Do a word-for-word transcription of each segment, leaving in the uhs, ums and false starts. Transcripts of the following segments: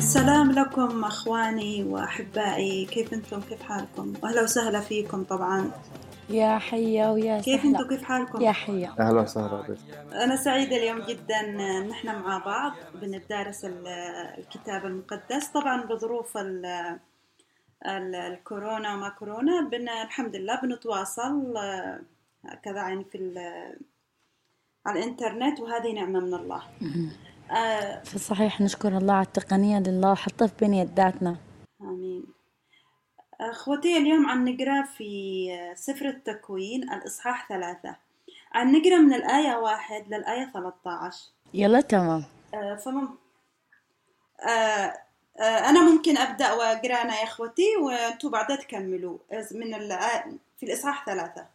السلام لكم أخواني وأحبائي، كيف أنتم؟ كيف حالكم؟ أهلا وسهلا فيكم. طبعا يا حيا ويا كيف سهلا. أنتم؟ كيف حالكم؟ يا حيا. أهلا وسهلا بك. أنا سعيدة اليوم جدا إن نحن مع بعض بندرس الكتاب المقدس، طبعا بظروف ال- ال- الكورونا وما كورونا بن الحمد لله بنتواصل هكذا يعني في ال- على الإنترنت، وهذه نعمة من الله. آه في الصحيح نشكر الله على التقنية لله حطها في بين يداتنا. آمين. أخوتي اليوم عن نقرأ في سفر التكوين الإصحاح ثلاثة، عن نقرأ من الآية واحد للآية ثلاثة عشر. يلا تمام. آه فمم آه آه أنا ممكن أبدأ وأقرأ أنا يا أخوتي، وأنتوا بعدها تكملوا من الآية في الإصحاح ثلاثة.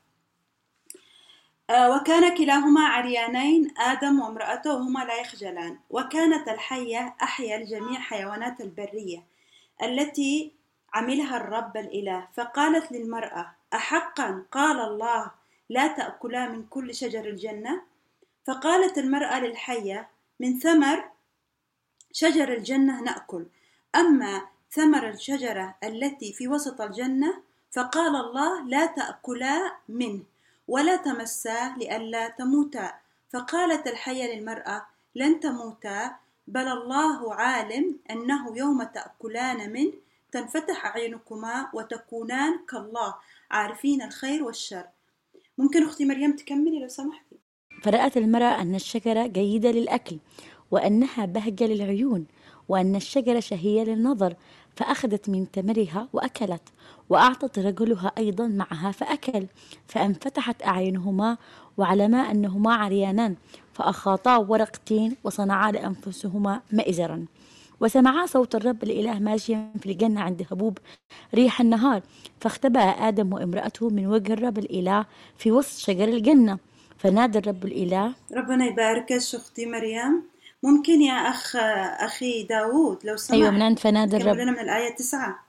آه وكان كلاهما عريانين، آدم وامرأته، وهما لا يخجلان. وكانت الحية أحيا الجميع حيوانات البرية التي عملها الرب الإله. فقالت للمرأة: أحقا قال الله لا تأكلا من كل شجر الجنة؟ فقالت المرأة للحية: من ثمر شجر الجنة نأكل، أما ثمر الشجرة التي في وسط الجنة فقال الله لا تأكلا منه ولا تمسا لئلا تموتا. فقالت الحية للمرأة: لن تموتا، بل الله عالم أنه يوم تأكلان منه تنفتح أعينكما وتكونان كالله عارفين الخير والشر. ممكن أختي مريم تكملي لو سمحتي؟ فرأت المرأة أن الشجرة جيدة للأكل وأنها بهجة للعيون وأن الشجرة شهية للنظر، فأخذت من ثمرها وأكلت، وأعطت رجلها أيضا معها فأكل. فانفتحت أعينهما وعلما أنهما عريانان، فأخاطا ورق تين وصنعا لأنفسهما مئزرا. وسمعا صوت الرب الإله ماشيا في الجنة عند هبوب ريح النهار، فاختبأ آدم وامرأته من وجه الرب الإله في وسط شجر الجنة. فنادى الرب الإله. ربنا يباركك أختي مريم. ممكن يا أخ أخي داود لو سمحت؟ أيوة من عند فنادى الرب. كملنا من الآية تسعة.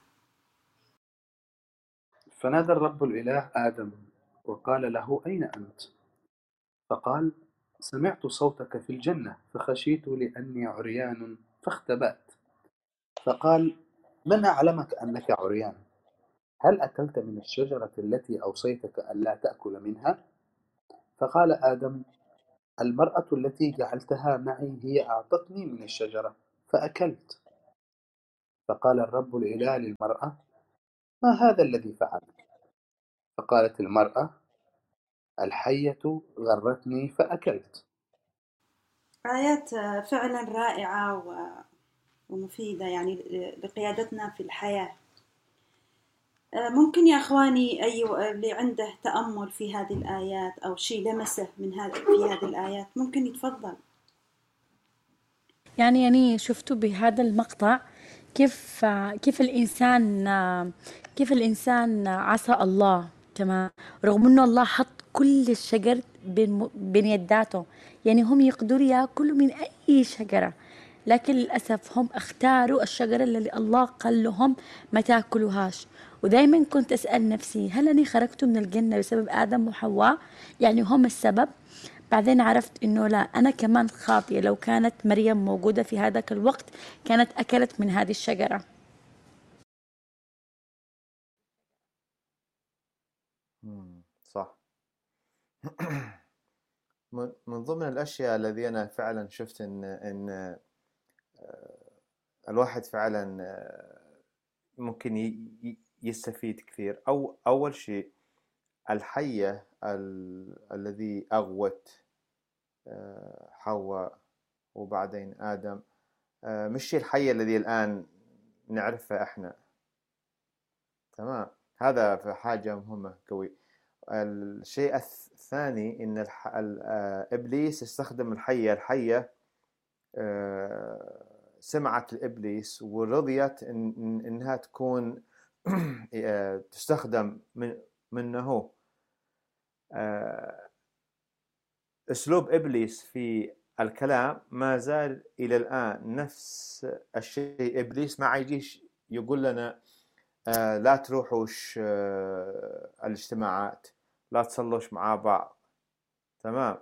فنادى الرب الإله آدم وقال له: أين أنت؟ فقال: سمعت صوتك في الجنة فخشيت لأني عريان فاختبأت. فقال: من أعلمك أنك عريان؟ هل أكلت من الشجرة التي أوصيتك ألا تأكل منها؟ فقال آدم: المرأة التي جعلتها معي هي أعطتني من الشجرة فأكلت. فقال الرب الإله للمرأة: ما هذا الذي فعلت؟ فقالت المرأة: الحية غرتني فأكلت. آيات فعلا رائعة ومفيدة يعني لقيادتنا في الحياة. ممكن يا أخواني أي اللي عنده تأمل في هذه الآيات أو شيء لمسه من هذه في هذه الآيات ممكن يتفضل. يعني يعني شفتوا بهذا المقطع كيف كيف الإنسان كيف الإنسان عصى الله، تمام، رغم إنه الله حط كل الشجر بين بين يداته، يعني هم يقدروا يأكلوا من أي شجرة، لكن للأسف هم اختاروا الشجرة اللي الله قال لهم ما تأكلوهاش. ودايما كنت أسأل نفسي هل أني خرجت من الجنة بسبب آدم وحواء؟ يعني هم السبب. بعدين عرفت إنه لا، أنا كمان خاطئة. لو كانت مريم موجودة في هذاك الوقت كانت أكلت من هذه الشجرة. صح. من ضمن الأشياء الذي أنا فعلا شفت إن إن الواحد فعلا ممكن يستفيد كثير. أو أول شيء الحية ال... الذي أغوت حواء وبعدين آدم، مش الحية الذي الآن نعرفها إحنا، تمام. هذا في حاجة مهمة قوي. الشيء الثاني إن الح... إبليس استخدم الحية الحية سمعت الإبليس ورضيت إن إنها تكون تستخدم من منه. أسلوب إبليس في الكلام ما زال إلى الآن نفس الشيء. إبليس ما يجيش يقول لنا لا تروحوش الاجتماعات، لا تصلوش مع بعض، تمام،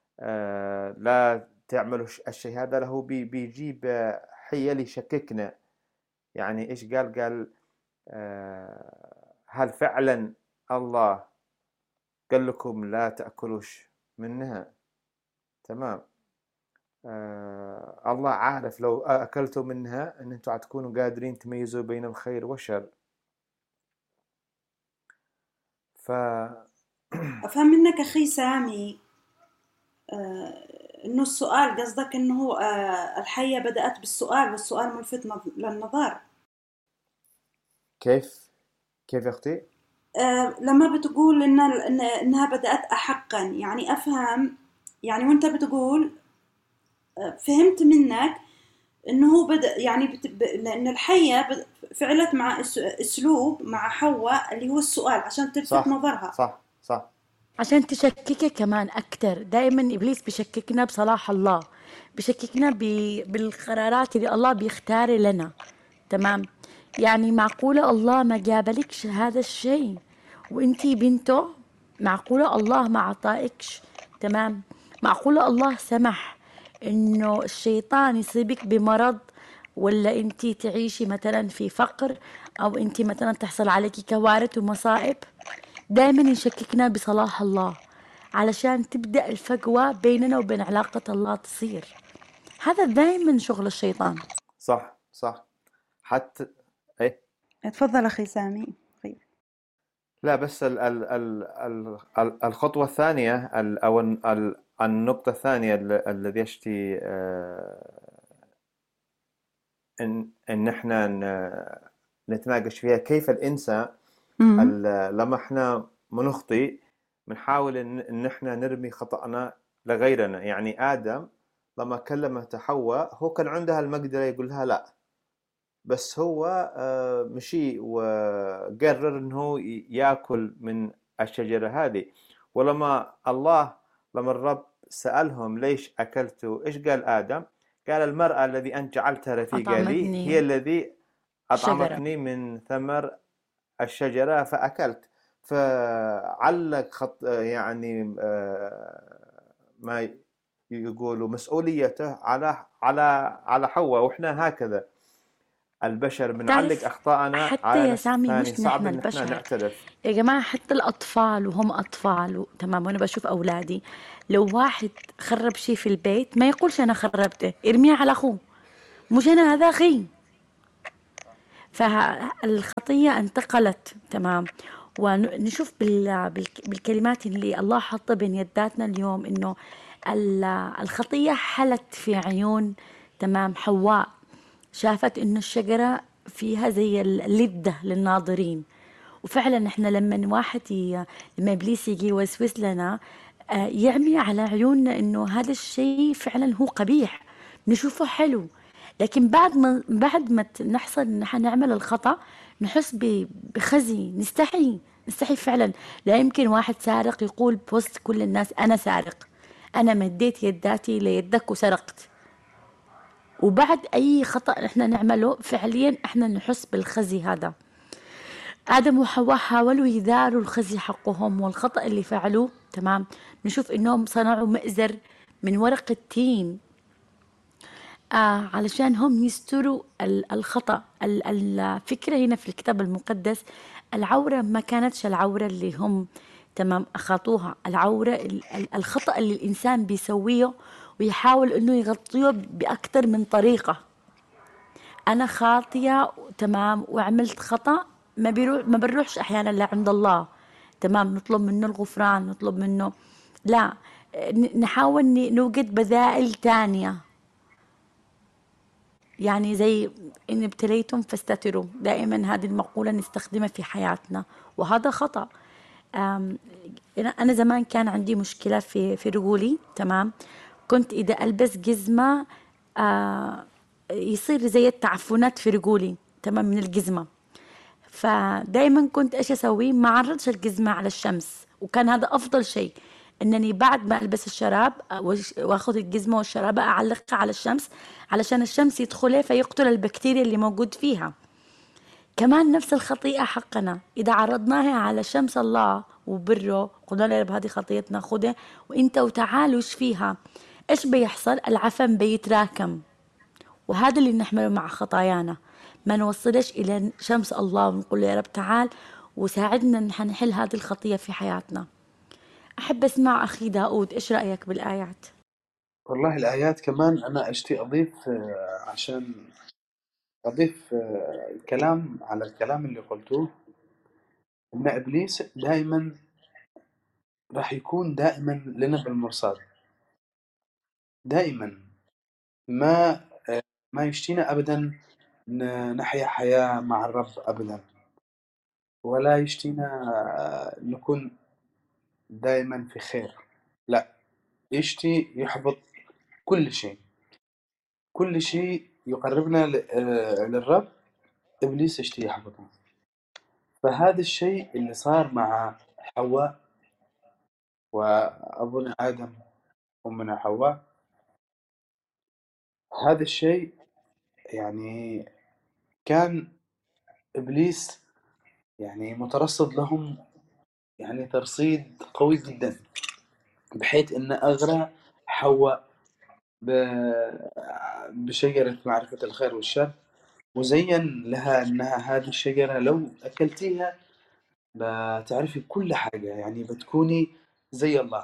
لا تعملوا الشيء هذا. له بيجيب حيل يشككنا يعني إيش قال؟ قال آه هل فعلا الله قال لكم لا تأكلوش منها؟ تمام. آه الله عارف لو أكلتوا منها أن أنتوا هتكونوا قادرين تميزوا بين الخير والشر. ف أفهم منك أخي سامي آه إنه السؤال قصدك إنه آه الحية بدأت بالسؤال والسؤال ملفت نظ- للنظر. كيف كيف يا أختي؟ آه لما بتقول إن إن إنها بدأت أحقا، يعني أفهم يعني وأنت بتقول آه فهمت منك إنه هو بدأ يعني بت... ب... لأن الحية ب... فعلت مع أس... أسلوب مع حواء اللي هو السؤال عشان تلفت صح نظرها. صح صح. عشان تشككك كمان أكتر. دائما إبليس بيشككنا بصلاح الله، بيشككنا ب... بالقرارات اللي الله بيختار لنا. تمام. يعني معقولة الله ما جابلكش هذا الشيء وانتي بنته؟ معقولة الله ما عطائكش؟ تمام. معقولة الله سمح انه الشيطان يصيبك بمرض، ولا انتي تعيشي مثلا في فقر، او انتي مثلا تحصل عليكي كوارث ومصائب؟ دائما يشككنا بصلاح الله علشان تبدأ الفجوة بيننا وبين علاقة الله تصير. هذا دائما شغل الشيطان. صح صح. حتى ايه تفضل أخي سامي. لا بس ال ال ال ال ال الخطوة الثانية ال أو ال ال النقطة الثانية ال- الذي يشتي آه، إن إن إحنا ن- نتناقش فيها كيف الإنسان مم. ال- لما إحنا بنخطئ بنحاول إن إن إحنا نرمي خطأنا لغيرنا. يعني آدم لما كلمت حواء هو كان عندها المقدرة يقول لها لا، بس هو آه، مشي وقرر انه ي- ياكل من الشجرة هذه. ولما الله لما الرب سألهم ليش أكلتوا، إيش قال آدم؟ قال المرأة الذي أنت جعلتها رفيقة لي هي أطعمتني الذي الشجرة. أطعمتني من ثمر الشجرة فأكلت. فعلق خط يعني آه، ما يقولوا مسؤوليته على على على حواء. وإحنا هكذا البشر بنعلق تعرف أخطاءنا حتى على يا ناس سامي ثاني. مش صعب نحن إن إحنا البشر نعترف. يا جماعة، حتى الأطفال وهم أطفال و... تمام. وأنا بشوف أولادي لو واحد خرب شيء في البيت ما يقولش أنا خربته، ارميه على أخوه، مش أنا، هذا أخي. فالخطية انتقلت. تمام. ونشوف بال... بال... بالكلمات اللي الله حطها بين يداتنا اليوم إنه ال- الخطية حلت في عيون تمام حواء. شافت إنه الشجرة فيها زي اللذة للناظرين. وفعلا احنا لما واحد ي... لما ابليس يجي يوسوس لنا آه، يعمي على عيوننا انه هذا الشيء فعلا هو قبيح، نشوفه حلو، لكن بعد ما بعد ما ت- نحصل ان احنا نعمل الخطأ نحس ب- بخزي، نستحي نستحي فعلا. لا يمكن واحد سارق يقول بوسط كل الناس انا سارق، انا مديت يداتي ليدك وسرقت. وبعد اي خطأ احنا نعمله فعليا احنا نحس بالخزي هذا. آدم وحواء حاولوا يداروا الخزي حقهم والخطأ اللي فعلوه. تمام. نشوف إنهم صنعوا مئزر من ورق التين آه علشان هم يستروا ال- الخطأ. ال- الفكرة هنا في الكتاب المقدس العورة ما كانتش العورة اللي هم تمام أخطوها. العورة ال- ال- الخطأ اللي الإنسان بيسويه ويحاول إنه يغطيه بأكثر من طريقة. انا خاطيه تمام وعملت خطأ، ما بيروح ما بنروحش احيانا لعند الله تمام نطلب منه الغفران، نطلب منه لا، ن- نحاول ن- نوجد بدائل تانية. يعني زي إن ابتليتم فاستتروا، دائما هذه المقولة نستخدمها في حياتنا وهذا خطأ. أم، أنا أنا زمان كان عندي مشكلة في في رجولي. تمام. كنت إذا ألبس جزمة آه، يصير زي التعفنات في رجولي تمام من الجزمة. فدايما كنت ايش اسوي؟ ما اعرضش الجزمة على الشمس، وكان هذا افضل شيء انني بعد ما البس الشراب وش- واخذ الجزمة والشراب اعلقها على الشمس علشان الشمس يدخلها فيقتل البكتيريا اللي موجود فيها. كمان نفس الخطيئة حقنا إذا عرضناها على شمس الله وبره قلنا له يا رب هذه خطيتنا خدها وإنت وتعالوا فيها، إيش بيحصل؟ العفن بيتراكم، وهذا اللي نحمله مع خطايانا. ما نوصلش إلى شمس الله ونقول له يا رب تعال وساعدنا إن إحنا نحل هذه الخطية في حياتنا. أحب أسمع أخي داود، إيش رأيك بالآيات؟ والله الآيات كمان أنا أشتي أضيف آه، عشان أضيف آه، كلام على الكلام اللي قلتوه، إن إبليس دائما راح يكون دائما لنا بالمرصاد، دائما ما آه، ما يشتينا أبدا ن- نحيا حياة مع الرب أبدا، ولا يشتينا آه، نكون دائما في خير. لا، يشتي يحبط كل شيء، كل شيء يقربنا ل- آه، للرب إبليس يشتي يحبطه. فهذا الشيء اللي صار مع حواء وأبونا آدم وأمنا حواء، هذا الشيء يعني كان إبليس يعني مترصد لهم يعني ترصيد قوي جدا، بحيث أن أغرى حواء ب- بشجرة معرفة الخير والشر، وزين لها أنها هذه الشجرة لو أكلتيها بتعرفي كل حاجة، يعني بتكوني زي الله.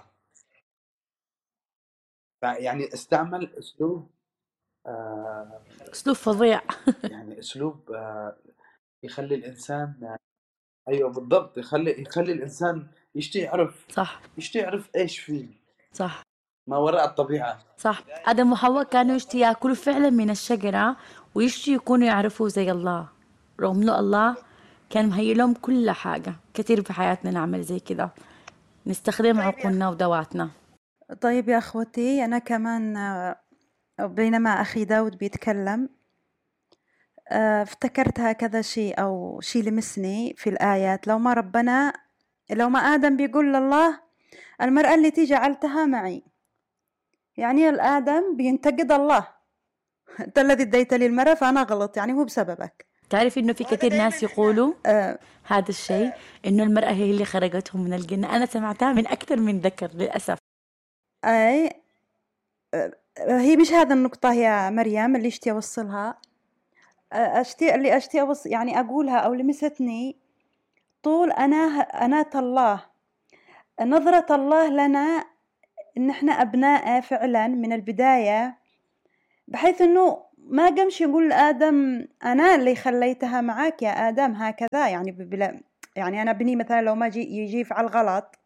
يعني استعمل أسلوب آه أسلوب فظيع. يعني أسلوب آه يخلي الإنسان، أيوة بالضبط، يخلي يخلي الإنسان يشتي يعرف صح يشتي يعرف إيش فيه صح ما وراء الطبيعة. صح. آدم وحواء كانوا يشتي ياكلوا فعلا من الشجرة ويشتي يكونوا يعرفوا زي الله، رغم انه الله كان مهيئ لهم كل حاجة. كثير في حياتنا نعمل زي كده، نستخدم عقولنا ودواتنا. طيب يا أخوتي، أنا كمان آه، بينما أخي داود بيتكلم آه، افتكرت هكذا شيء أو شيء لمسني في الآيات. لو ما ربنا لو ما آدم بيقول لله المرأة التي جعلتها معي، يعني الآدم بينتقد الله. أنت الذي اديت لي المرأة فأنا غلط، يعني هو بسببك. تعرف انه في كثير ناس يقولوا آه هذا الشيء، انه المرأة هي اللي خرجتهم من الجنة. انا سمعتها من اكثر من ذكر للأسف. أي آه هي مش هذا النقطة يا مريم اللي اشتي أوصلها. آه أشتي اللي أشتي أوصل يعني أقولها أو لمستني طول أنا أنا الله، نظرة الله لنا إن إحنا أبناء فعلا من البداية، بحيث إنه ما قامش يقول لآدم أنا اللي خليتها معاك يا آدم هكذا، يعني بلا يعني أنا ابني مثلا لو ما يجي يجي يفعل غلط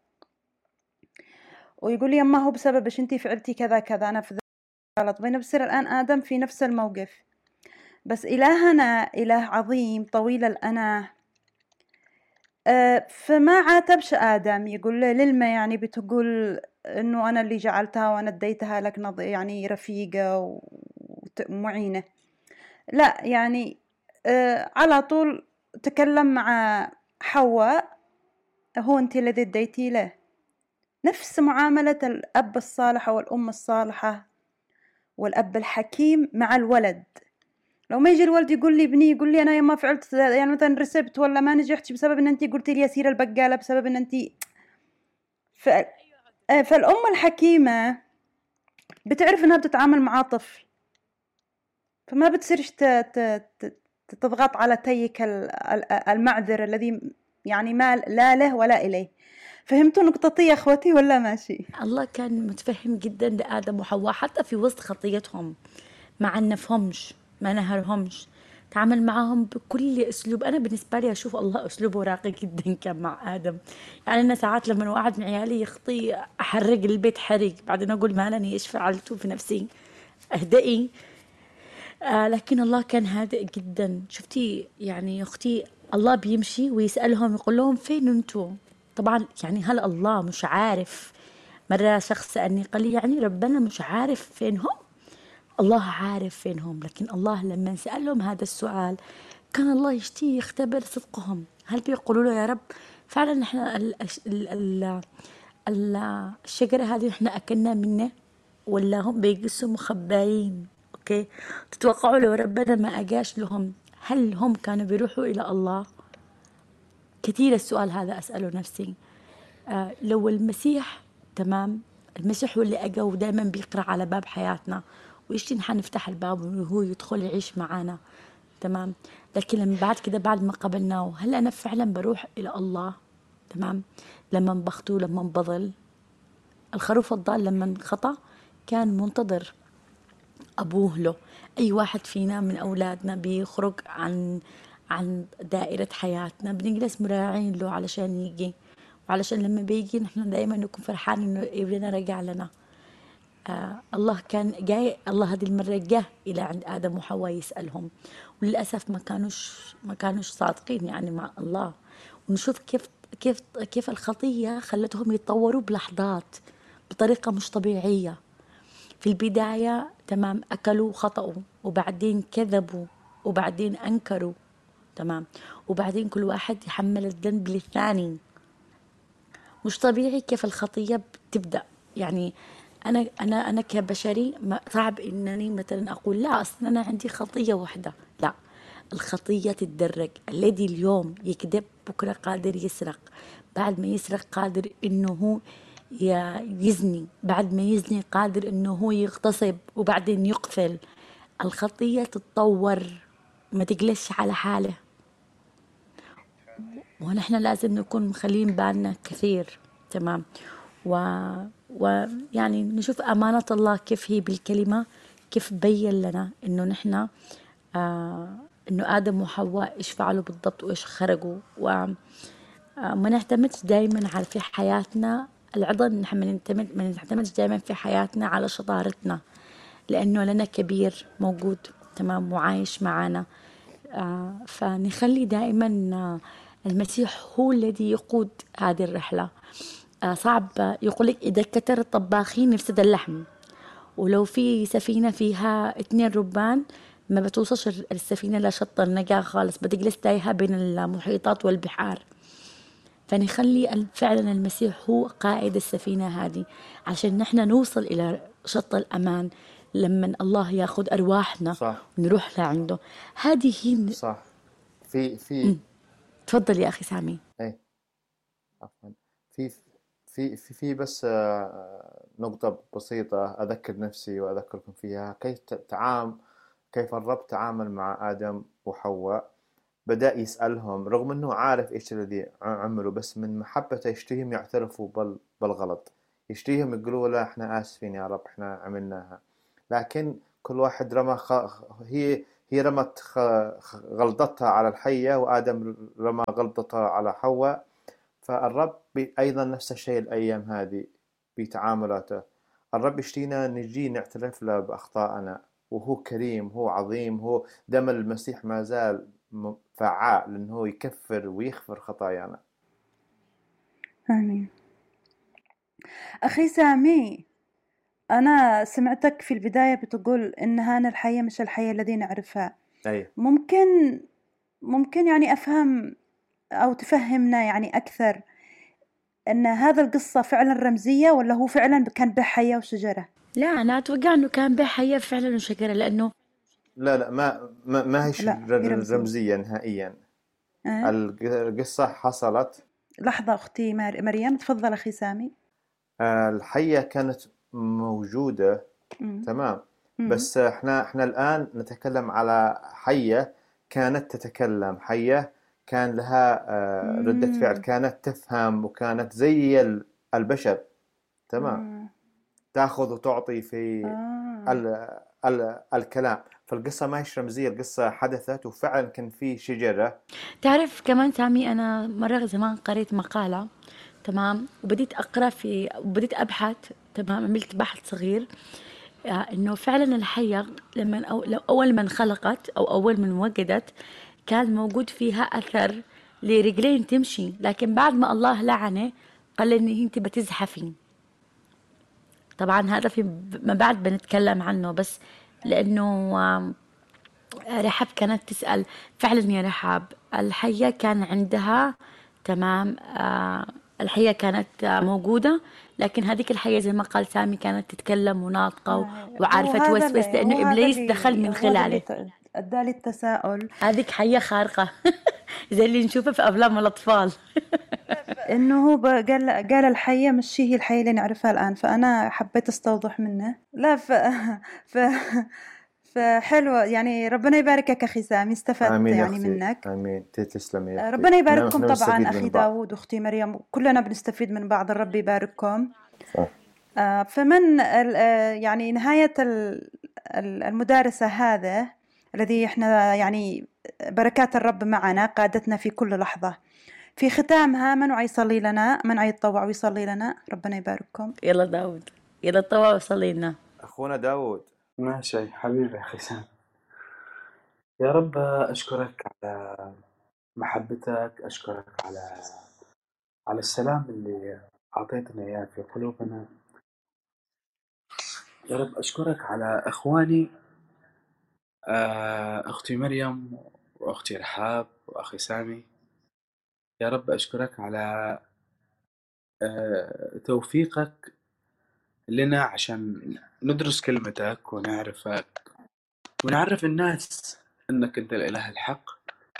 ويقول لي أما هو بسببش أنتي فعلتي كذا كذا، أنا في غلط. بينا بصير الآن آدم في نفس الموقف، بس إلهنا إله عظيم طويل الأناه، أه فما عاتبش آدم يقول له للما يعني بتقول إنه أنا اللي جعلتها وأنا اديتها لك نض يعني رفيقة ومعينة. لا، يعني آه على طول تكلم مع حواء، هو أنت الذي اديتي له، نفس معاملة الأب الصالح والأم الصالحة والأب الحكيم مع الولد. لو ما يجي الولد يقول لي ابني يقول لي أنا ما فعلت يعني مثلا رسبت ولا ما نجحت بسبب أن أنت قلتي لي أسير البقالة، بسبب أن أنت ف... فالأم الحكيمة بتعرف أنها بتتعامل مع طفل، فما بتصيرش ت... ت... ت... تضغط على تيك المعذر الذي يعني ما لا له ولا إليه. فهمتوا نقطتي يا أخوتي ولا ماشي؟ الله كان متفهم جدا لآدم وحواء حتى في وسط خطيتهم، ما عنفهمش ما نهرهمش، تعامل معهم بكل أسلوب. أنا بالنسبة لي أشوف الله أسلوبه راقي جدا كان مع آدم. يعني أنا ساعات لما واحد من عيالي يخطي أحرق البيت حرق، بعدين أقول ما لني إيش فعلته في نفسي، أهدئي. آه لكن الله كان هادئ جدا. شفتي يعني أختي، الله بيمشي ويسألهم يقول لهم فين أنتوا؟ طبعا يعني هل الله مش عارف؟ مرة شخص سألني قال لي يعني ربنا مش عارف فين هم؟ الله عارف فين هم، لكن الله لما سألهم هذا السؤال كان الله يشتي يختبر صدقهم. هل بيقولوا له يا رب فعلا احنا ال ال ال ال الشجرة هذه احنا أكلنا منه، ولا هم بيقسوا مخباين؟ اوكي، تتوقعوا لو ربنا ما أجاش لهم هل هم كانوا بيروحوا إلى الله؟ كثير السؤال هذا أسأله نفسي. آه لو المسيح، تمام، المسيح هو اللي أجا ودائما بيقرأ على باب حياتنا ويشتي نحن نفتح الباب وهو يدخل يعيش معنا، تمام. لكن لما بعد كده بعد ما قبلناه هل أنا فعلا بروح إلى الله؟ تمام. لما بخطو لما بضل الخروف الضال لما خطأ كان منتظر أبوه له. أي واحد فينا من أولادنا بيخرج عن عن دائرة حياتنا بنجلس مراعين له علشان يجي، وعلشان لما بيجي نحن دائما نكون فرحان إنه ابننا رجع لنا. آه الله كان جاي، الله هذه المرة جه إلى عند آدم وحواء يسألهم، وللأسف ما كانوش ما كانوش صادقين يعني مع الله. ونشوف كيف كيف كيف الخطية خلتهم يتطوروا بلحظات بطريقة مش طبيعية. في البداية تمام أكلوا وخطأوا، وبعدين كذبوا، وبعدين أنكروا، تمام، وبعدين كل واحد يحمل الذنب للثاني. مش طبيعي كيف الخطية بتبدأ. يعني أنا أنا أنا كبشري ما- صعب إنني مثلا أقول لا أصلا أنا عندي خطية واحدة. لا، الخطية تتدرج. الذي اليوم يكذب بكرة قادر يسرق، بعد ما يسرق قادر إنه هو ي- يزني، بعد ما يزني قادر إنه هو يغتصب وبعدين يقتل. الخطية تتطور، ما تجلسش على حاله. ونحن لازم نكون مخلين بالنا كثير، تمام. و... ويعني نشوف أمانة الله كيف هي بالكلمة، كيف بين لنا إنه نحن آه إنه آدم وحواء إيش فعلوا بالضبط وإيش خرجوا. وما نعتمدش دايما على في حياتنا العظم، نحن ما نعتمد ما نعتمدش دايما في حياتنا على شطارتنا، لأنه لنا كبير موجود، تمام، وعايش معنا. آه فنخلي دائما آه المسيح هو الذي يقود هذه الرحلة. آه صعب يقولك إذا كتر الطباخين يفسد اللحم، ولو في سفينة فيها اتنين ربان ما بتوصلش السفينة لشط النجاة خالص، بتجلس تايهة بين المحيطات والبحار. فنخلي فعلا المسيح هو قائد السفينة هذه عشان نحن نوصل إلى شط الأمان لما الله ياخذ أرواحنا صح ونروح لعنده. هذه هي. صح. في في تفضل يا أخي سامي. اي عفوا. في في في في بس آه، نقطة بسيطة أذكر نفسي وأذكركم فيها. كيف تعام كيف الرب تعامل مع آدم وحواء. بدأ يسألهم رغم أنه عارف إيش الذي عملوا، بس من محبته يشتهيهم يعترفوا بال بالغلط، يشتهيهم يقولوا له إحنا آسفين يا رب إحنا عملناها. لكن كل واحد رمى خ... هي هي رمت خ... غلطتها على الحية، وآدم رمى غلطتها على حواء. فالرب أيضا نفس الشيء الأيام هذه بتعاملاته. الرب يشتينا نجي نعترف له بأخطائنا، وهو كريم، هو عظيم، هو دم المسيح ما زال فعال لأنه هو يكفر ويغفر خطايانا. آمين. أخي سامي، أنا سمعتك في البداية بتقول إن هان الحياة مش الحياة الذي نعرفها. أي. ممكن ممكن يعني أفهم أو تفهمنا يعني أكثر أن هذا القصة فعلا رمزية، ولا هو فعلا كان به حياة وشجرة؟ لا، أنا أتوقع أنه كان به حياة فعلا وشجرة، لأنه لا لا ما ما, ما هيش لا، هي رمزية. رمزية نهائيا. أه؟ القصة حصلت. لحظة أختي مار- مريم، تفضل أخي سامي. الحية كانت موجودة، مم. تمام، مم. بس احنا احنا الآن نتكلم على حية كانت تتكلم، حية كان لها آه، ردة فعل، مم. كانت تفهم وكانت زي ال- البشر، تمام، آه. تاخذ وتعطي في آه. ال ال الكلام. فالقصة ما هيش رمزية، القصة حدثت وفعلا كان في شجرة. تعرف كمان سامي، أنا مرة زمان قريت مقالة، تمام، وبديت أقرأ في وبديت أبحث، تمام، عملت بحث صغير آه، إنه فعلا الحية لما أو لو أول ما انخلقت أو أول ما وجدت كان موجود فيها أثر لرجلين تمشي، لكن بعد ما الله لعنه قال إن أنت بتزحفين. طبعا هذا في ما بعد بنتكلم عنه، بس لأنه آم، رحاب كانت تسأل فعلا يا رحاب، الحية كان عندها، تمام، آه الحية كانت آه، موجودة، لكن هذيك الحية زي ما قال سامي كانت تتكلم وناطقة و- آه. هو وعارفة هذا توسوس، اللي هو لأنه هذا إبليس اللي دخل من هو هذا اللي خلاله. ت- أدى لي التساؤل هذيك حية خارقة زي اللي نشوفها في أفلام الأطفال. إنه هو ب- قال قال الحية مش هي الحية اللي نعرفها الآن، فأنا حبيت أستوضح منه. لا ف ف فحلو يعني، ربنا يباركك أخي سامي، استفدت آمين يا يعني أختي، منك. آمين. تسلمي يا آه، أختي. ربنا نعم، يبارككم إحنا طبعا بنستفيد أخي من بعض. داود وأختي مريم، كلنا بنستفيد من بعض، الرب يبارككم. صح. آه، فمن ال- آه، يعني نهاية ال- ال- المدارسة هذا الذي احنا يعني بركات الرب معنا قادتنا في كل لحظة. في ختامها من يصلي لنا، من يتطوع ويصلي لنا؟ ربنا يبارككم. يلا داود، يلا طوع وصلي لنا. أخونا داود. ماشي حبيبي يا أخي سام. يا رب أشكرك على محبتك، أشكرك على على السلام اللي أعطيتنا إياه في قلوبنا. يا رب أشكرك على إخواني، آه، أختي مريم وأختي رحاب وأخي سامي. يا رب أشكرك على آه، توفيقك لنا عشان ندرس كلمتك ونعرفك ونعرف الناس أنك أنت الإله الحق.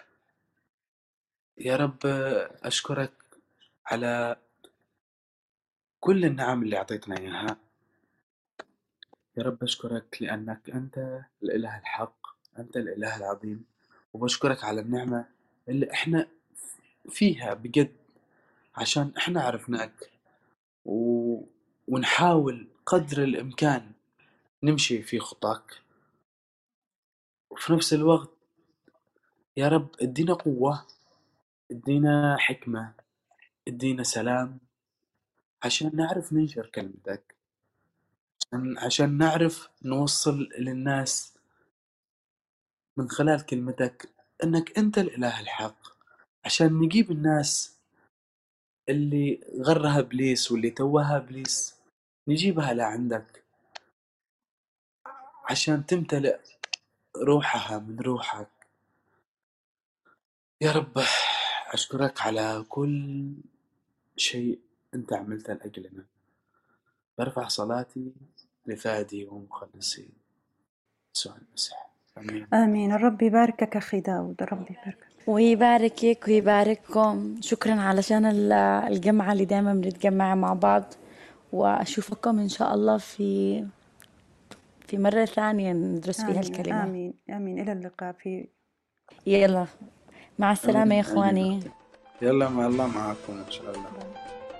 يا رب أشكرك على كل النعم اللي أعطيتنا إياها. يا رب أشكرك لأنك أنت الإله الحق، أنت الإله العظيم. وبشكرك على النعمة اللي إحنا فيها بجد، عشان إحنا عرفناك و... ونحاول قدر الإمكان نمشي في خطاك. وفي نفس الوقت يا رب ادينا قوة، ادينا حكمة، ادينا سلام، عشان نعرف ننشر كلمتك، عشان- عشان نعرف نوصل للناس من خلال كلمتك انك انت الاله الحق، عشان نجيب الناس اللي غرها ابليس واللي توها ابليس نجيبها لعندك، عشان تمتلئ روحها من روحك. يا رب اشكرك على كل شيء انت عملته لاجلنا. برفع صلاتي لفادي ومخلصي يسوع المسيح، امين. آمين. الرب يباركك أخي داود، الرب يباركك. ويباركك ويبارككم. شكرا علشان ال- الجمعة اللي دايما بنتجمع مع بعض، وأشوفكم إن شاء الله في في مرة ثانية ندرس فيها آمين الكلمة. آمين آمين. إلى اللقاء. في يلا مع السلامة يا امين امين إخواني. أختي. يلا مع الله معاكم ان شاء الله.